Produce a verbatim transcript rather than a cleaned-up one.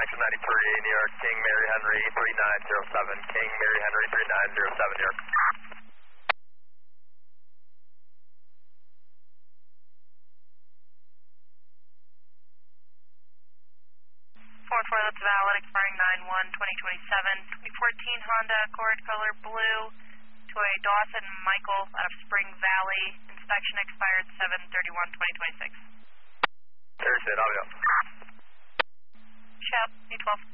Action ninety-three, New York, King Mary Henry three nine zero seven, King Mary Henry three nine zero seven, New York. four four, that's valid, expiring nine one twenty twenty-seven. twenty fourteen Honda Accord color blue to a Dawson Michael out of Spring Valley. Inspection expired seven thirty-one twenty twenty-six. Thursday, I'll go. Shep, E twelve.